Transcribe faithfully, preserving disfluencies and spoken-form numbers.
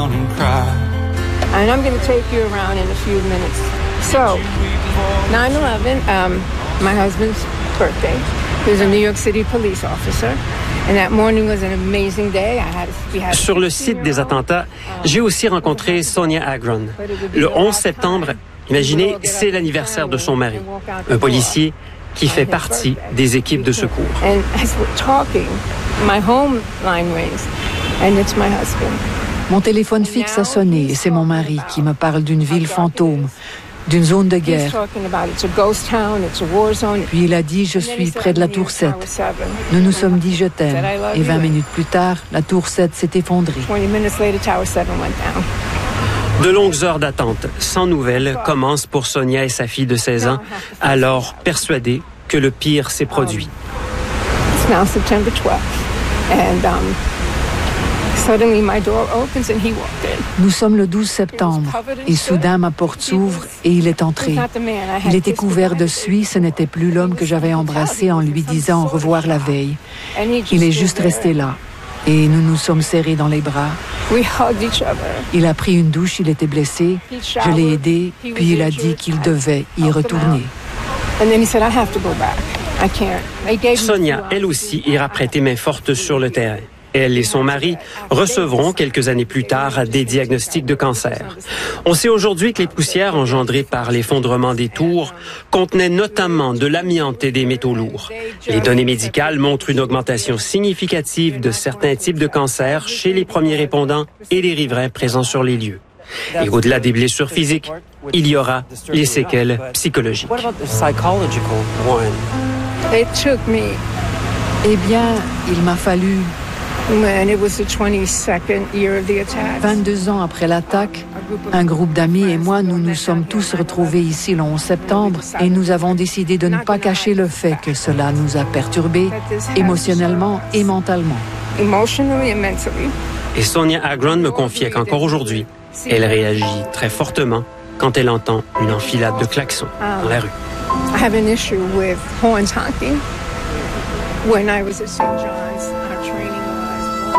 down and cry. And I'm going to take you around in a few minutes. So, nine eleven, um, my husband's birthday. He was a New York City police officer. And that morning was an amazing day. I had, we had Sur le site des attentats, j'ai aussi rencontré Sonia Agron. Le onze septembre, imaginez, c'est l'anniversaire de son mari, un policier qui fait partie des équipes de secours. And as we're talking, my home line rings, and it's my husband. Mon téléphone fixe a sonné et c'est mon mari qui me parle d'une ville fantôme, d'une zone de guerre. Puis il a dit « Je suis près de la tour sept ». Nous nous sommes dit « Je t'aime ». Et vingt minutes plus tard, la tour sept s'est effondrée. De longues heures d'attente, sans nouvelles, commencent pour Sonia et sa fille de seize ans, alors persuadées que le pire s'est produit. It's now September twelfth, and um, suddenly my door opens and he walked in. Nous sommes le douze septembre et soudain ma porte s'ouvre et il est entré. Il était couvert de suie, ce n'était plus l'homme que j'avais embrassé en lui disant au revoir la veille. Il est juste resté là et nous nous sommes serrés dans les bras. Il a pris une douche, il était blessé, je l'ai aidé, puis il a dit qu'il devait y retourner. Sonia, elle aussi, ira prêter main forte sur le terrain. Elle et son mari recevront quelques années plus tard des diagnostics de cancer. On sait aujourd'hui que les poussières engendrées par l'effondrement des tours contenaient notamment de l'amiante et des métaux lourds. Les données médicales montrent une augmentation significative de certains types de cancers chez les premiers répondants et les riverains présents sur les lieux. Et au-delà des blessures physiques, il y aura les séquelles psychologiques. It took me, Eh bien, il m'a fallu when it was the twenty-second year of the attack. vingt-deux ans après l'attaque, un groupe d'amis et moi, nous nous sommes tous retrouvés ici le onze septembre et nous avons décidé de ne pas cacher le fait que cela nous a perturbés émotionnellement et mentalement. Emotionally and mentally. Et Sonia Agron me confiait qu'encore aujourd'hui, elle réagit très fortement quand elle entend une enfilade de klaxons dans la rue. I have an issue with horns honking. When I was at Saint John.